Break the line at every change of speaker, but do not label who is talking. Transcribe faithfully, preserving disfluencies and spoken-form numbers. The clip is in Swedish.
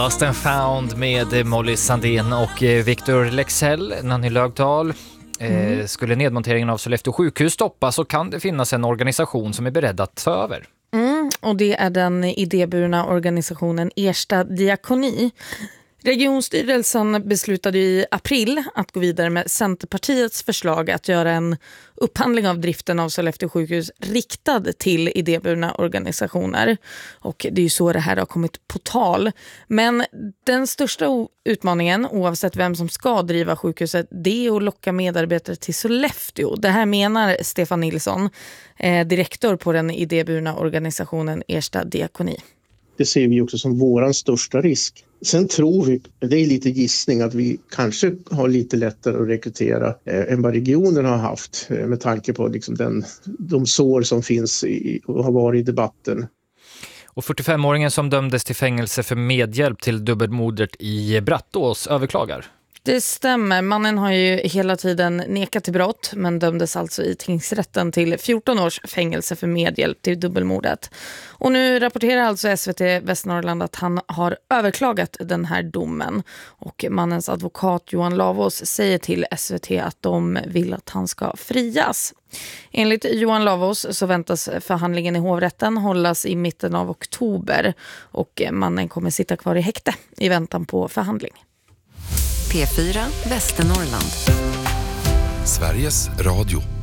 Lost and found med Molly Sandén och Victor Lexell. Nanny Lögdahl. Mm. Eh, skulle nedmonteringen av Sollefteå sjukhus stoppas så kan det finnas en organisation som är beredd att ta över.
Mm, och det är den idéburna organisationen Ersta diakoni. Regionstyrelsen beslutade i april att gå vidare med Centerpartiets förslag att göra en upphandling av driften av Sollefteå sjukhus riktad till idéburna organisationer. Och det är ju så det här har kommit på tal. Men den största utmaningen, oavsett vem som ska driva sjukhuset, det är att locka medarbetare till Sollefteå. Det här menar Stefan Nilsson, eh, direktor på den idéburna organisationen Ersta diakoni.
Det ser vi också som våran största risk. Sen tror vi, det är lite gissning, att vi kanske har lite lättare att rekrytera eh, än vad regionen har haft eh, med tanke på liksom den, de sår som finns i, och har varit i debatten.
Och fyrtiofemåringen som dömdes till fängelse för medhjälp till dubbelmordet i Brattås överklagar.
Det stämmer. Mannen har ju hela tiden nekat till brott men dömdes alltså i tingsrätten till fjorton års fängelse för medhjälp till dubbelmordet. Och nu rapporterar alltså S V T Västernorrland att han har överklagat den här domen. Och mannens advokat Johan Lavås säger till S V T att de vill att han ska frias. Enligt Johan Lavås så väntas förhandlingen i hovrätten hållas i mitten av oktober och mannen kommer sitta kvar i häkte i väntan på förhandling.
P fyra Västernorrland.
Sveriges Radio.